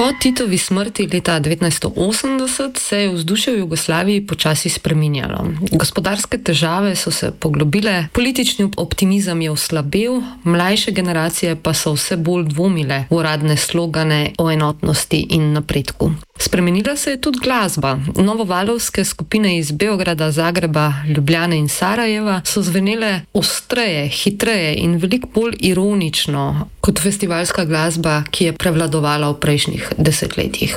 Po Titovi smrti leta 1980 se je vzdušje v Jugoslaviji počasi spreminjalo. Gospodarske težave so se poglobile, politični optimizem je oslabel, mlajše generacije pa so vse bolj dvomile v uradne slogane o enotnosti in napredku. Spremenila se je tudi glasba. Novovalovske skupine iz Beograda, Zagreba, Ljubljane in Sarajeva so zvenele ostreje, hitreje in veliko bolj ironično kot festivalska glasba, ki je prevladovala v prejšnjih desetletjih.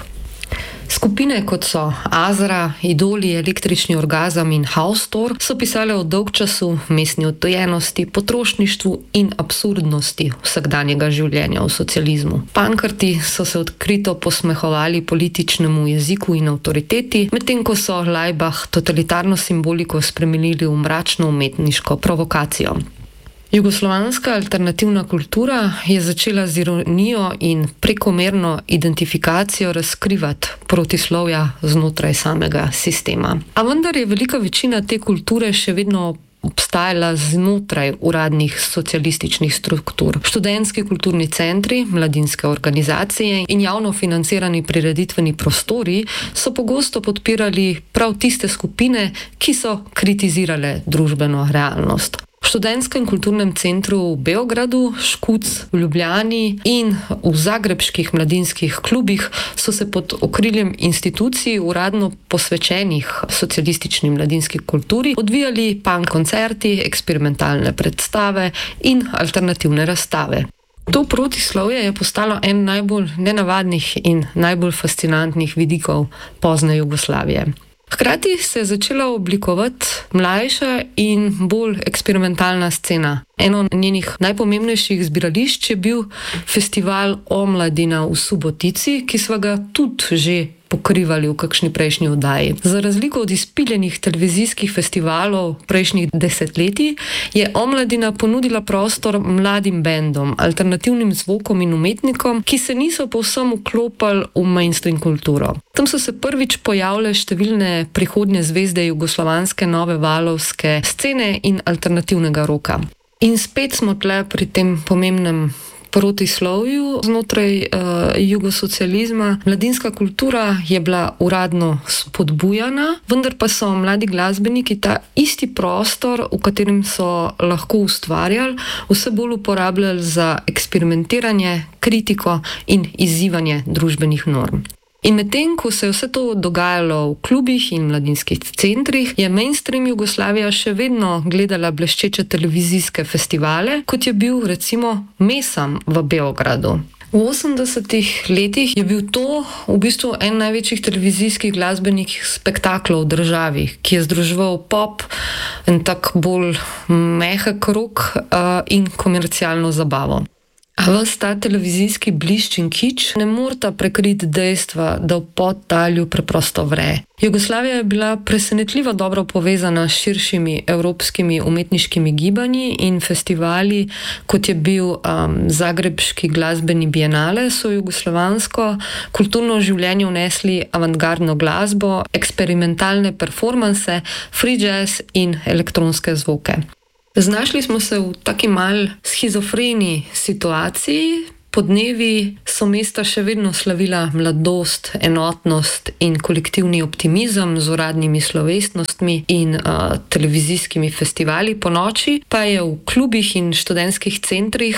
Skupine kot so Azra, Idoli, Električni orgazem in Haustor so pisale o dolgčasu, mestni odtujenosti, potrošništvu in absurdnosti vsakdanjega življenja v socializmu. Pankrti so se odkrito posmehovali političnemu jeziku in avtoriteti, medtem ko so Laibach totalitarno simboliko spremenili v mračno umetniško provokacijo. Jugoslovanska alternativna kultura je začela z ironijo in prekomerno identifikacijo razkrivati protislovja znotraj samega sistema. A vendar je velika večina te kulture še vedno obstajala znotraj uradnih socialističnih struktur. Študentski kulturni centri, mladinske organizacije in javno financirani prireditveni prostori so pogosto podpirali prav tiste skupine, ki so kritizirale družbeno realnost. V študentskem kulturnem centru v Beogradu, Škuc v Ljubljani in v zagrebških mladinskih klubih so se pod okriljem institucij uradno posvečenih socialistični mladinski kulturi odvijali punk koncerti, eksperimentalne predstave in alternativne razstave. To protislovje je postalo en najbolj nenavadnih in najbolj fascinantnih vidikov pozne Jugoslavije. Hkrati se je začela oblikovati mlajša in bolj eksperimentalna scena. Eno njenih najpomembnejših zbirališč je bil festival Omladina v Subotici, ki sva ga tudi že pokrivali v kakšni prejšnji oddaji. Za razliko od izpiljenih televizijskih festivalov prejšnjih desetletij je Omladina ponudila prostor mladim bendom, alternativnim zvokom in umetnikom, ki se niso povsem vklopali v mainstream kulturo. Tam so se prvič pojavile številne prihodnje zvezde jugoslovanske nove valovske scene in alternativnega roka. In spet smo tle pri tem pomembnem protislovju znotraj jugosocializma. Mladinska kultura je bila uradno spodbujana, vendar pa so mladi glasbeniki ta isti prostor, v katerem so lahko ustvarjali, vse bolj uporabljali za eksperimentiranje, kritiko in izzivanje družbenih norm. In medtem, ko se je vse to dogajalo v klubih in mladinskih centrih, je mainstream Jugoslavija še vedno gledala bleščeče televizijske festivale, kot je bil recimo Mesam v Beogradu. V 80-ih letih je bil to v bistvu en največjih televizijskih glasbenih spektaklov v državi, ki je združeval pop, en tak bolj mehek rok in komercialno zabavo. A ves ta televizijski blišč in kič ne moreta prekriti dejstva, da v podtalju preprosto vre. Jugoslavija je bila presenetljivo dobro povezana s širšimi evropskimi umetniškimi gibanji in festivali, kot je bil Zagrebški glasbeni bienale, so jugoslovansko kulturno življenje vnesli avantgardno glasbo, eksperimentalne performanse, free jazz in elektronske zvoke. Znašli smo se v taki mal shizofreni situaciji. Podnevi so mesta še vedno slavila mladost, enotnost in kolektivni optimizem z uradnimi slovesnostmi in televizijskimi festivali. Po noči pa je v klubih in študentskih centrih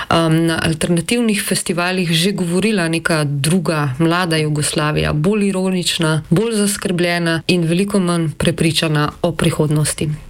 na alternativnih festivalih že govorila neka druga mlada Jugoslavija, bolj ironična, bolj zaskrbljena in veliko manj prepričana o prihodnosti.